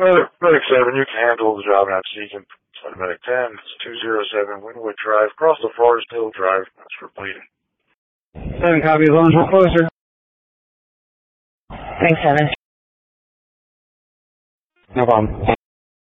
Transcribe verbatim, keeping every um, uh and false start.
Medic seven, you can handle the job not seeking. Medic ten, it's two zero seven, Winwood Drive, across the Forest Hill Drive. That's for bleeding. Seven copies, launch one closer. Thanks, Seven. No problem.